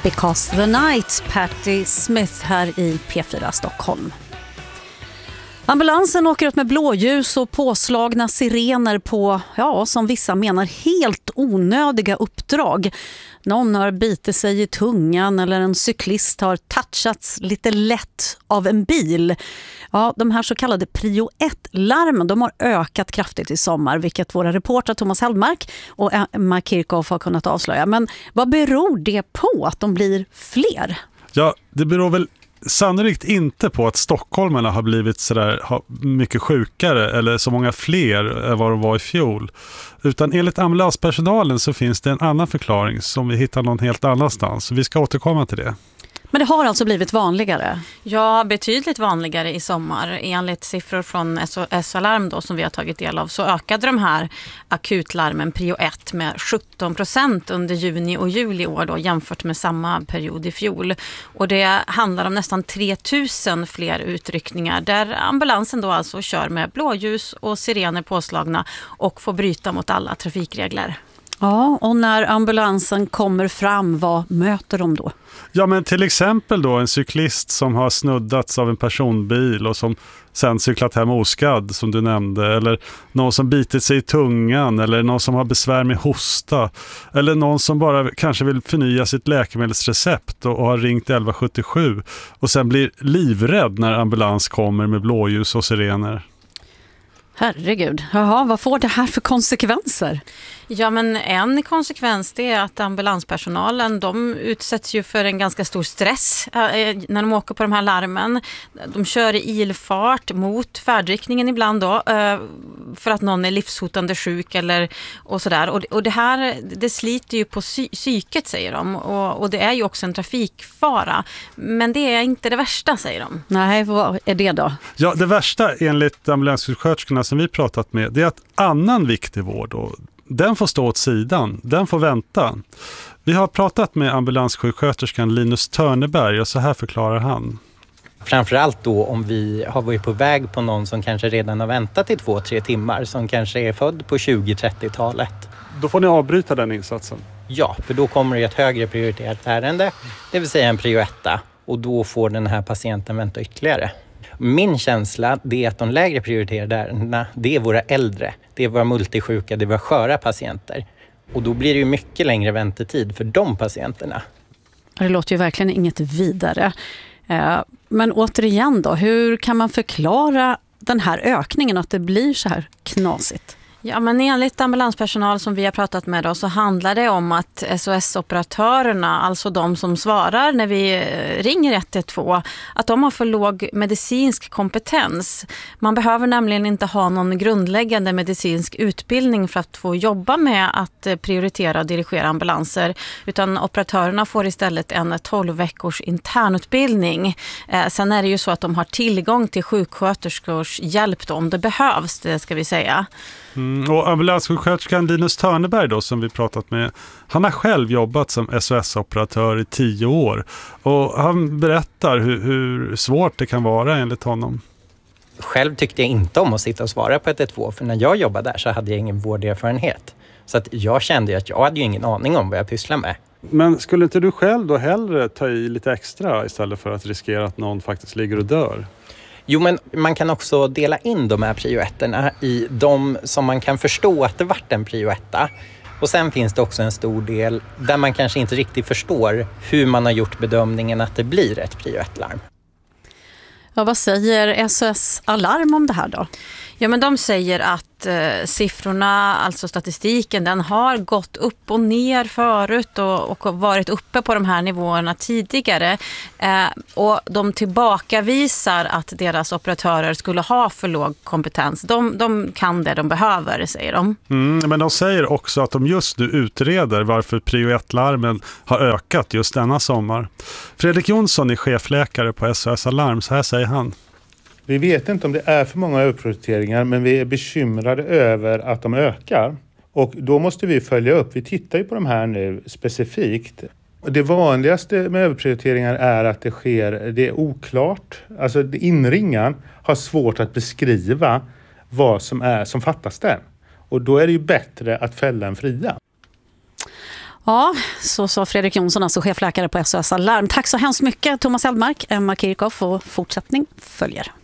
Because the Night, Patti Smith här i P4 Stockholm. Ambulansen åker ut med blåljus och påslagna sirener på, som vissa menar, helt onödiga uppdrag. Någon har bitit sig i tungan eller en cyklist har touchats lite lätt av en bil. Ja, de här så kallade prio 1-larmen, de har ökat kraftigt i sommar, vilket våra reportrar Thomas Hellmark och Emma Kirchhoff har kunnat avslöja. Men vad beror det på att de blir fler? Ja, det beror väl sannolikt inte på att stockholmarna har blivit sådär mycket sjukare eller så många fler än vad de var i fjol. Utan enligt ambulanspersonalen så finns det en annan förklaring som vi hittar någon helt annanstans. Så vi ska återkomma till det. Men det har alltså blivit vanligare? Ja, betydligt vanligare i sommar. Enligt siffror från SOS Alarm då, som vi har tagit del av, så ökade de här akutlarmen prio 1 med 17% under juni och juli år då, jämfört med samma period i fjol. Och det handlar om nästan 3000 fler utryckningar där ambulansen då alltså kör med blåljus och sirener påslagna och får bryta mot alla trafikregler. Ja, och när ambulansen kommer fram, vad möter de då? Ja, men till exempel då en cyklist som har snuddats av en personbil och som sen cyklat hem oskadd, som du nämnde. Eller någon som bitit sig i tungan, eller någon som har besvär med hosta. Eller någon som bara kanske vill förnya sitt läkemedelsrecept och har ringt 1177 och sen blir livrädd när ambulans kommer med blåljus och sirener. Herregud, jaha, vad får det här för konsekvenser? Ja, men en konsekvens det är att ambulanspersonalen, de utsätts ju för en ganska stor stress när de åker på de här larmen. De kör i ilfart mot färdriktningen ibland då, för att någon är livshotande sjuk eller och sådär. Och det här, det sliter ju på psyket, säger de. Och det är ju också en trafikfara. Men det är inte det värsta, säger de. Nej, vad är det då? Ja, det värsta enligt ambulanssjuksköterskorna som vi pratat med, det är att annan viktig vård då, den får stå åt sidan, den får vänta. Vi har pratat med ambulanssjuksköterskan Linus Törneberg och så här förklarar han. Framförallt då om vi har varit på väg på någon som kanske redan har väntat i 2-3 timmar, som kanske är född på 20-30-talet. Då får ni avbryta den insatsen? Ja, för då kommer det ett högre prioriterat ärende, det vill säga en prio 1, och då får den här patienten vänta ytterligare. Min känsla är att de lägre prioriterade ärendena, det är våra äldre, det är våra multisjuka, det är våra sköra patienter. Och då blir det ju mycket längre väntetid för de patienterna. Det låter ju verkligen inget vidare. Men återigen då, hur kan man förklara den här ökningen, att det blir så här knasigt? Ja, men enligt ambulanspersonal som vi har pratat med då, så handlar det om att SOS-operatörerna, alltså de som svarar när vi ringer 112, att de har för låg medicinsk kompetens. Man behöver nämligen inte ha någon grundläggande medicinsk utbildning för att få jobba med att prioritera och dirigera ambulanser, utan operatörerna får istället en 12 veckors internutbildning. Sen är det ju så att de har tillgång till sjuksköterskors hjälp då, om det behövs, det ska vi säga. Och ambulanssjuksköterskan Linus Törneberg då, som vi pratat med, han har själv jobbat som SOS-operatör i 10 år och han berättar hur svårt det kan vara enligt honom. Själv tyckte jag inte om att sitta och svara på 112, för när jag jobbade där så hade jag ingen vårderfarenhet. Så att jag kände att jag hade ju ingen aning om vad jag pysslar med. Men skulle inte du själv då hellre ta i lite extra istället för att riskera att någon faktiskt ligger och dör? Jo, men man kan också dela in de här prio 1-erna i de som man kan förstå att det vart en prio 1. Och sen finns det också en stor del där man kanske inte riktigt förstår hur man har gjort bedömningen att det blir ett prio 1-larm. Ja, vad säger SOS Alarm om det här då? Ja, men de säger att siffrorna, alltså statistiken, den har gått upp och ner förut och varit uppe på de här nivåerna tidigare. Och de tillbakavisar att deras operatörer skulle ha för låg kompetens. De kan det de behöver, säger de. Men de säger också att de just nu utreder varför prio 1-larmen har ökat just denna sommar. Fredrik Jonsson är chefläkare på SOS Alarm, så här säger han. Vi vet inte om det är för många överprioriteringar, men vi är bekymrade över att de ökar. Och då måste vi följa upp. Vi tittar ju på de här nu specifikt. Det vanligaste med överprioriteringar är att det är oklart. Alltså inringaren har svårt att beskriva vad som fattas där. Och då är det ju bättre att fälla en fria. Ja, så sa Fredrik Jonsson, alltså chefläkare på SOS Alarm. Tack så hemskt mycket Thomas Eldmark, Emma Kirchhoff, och fortsättning följer.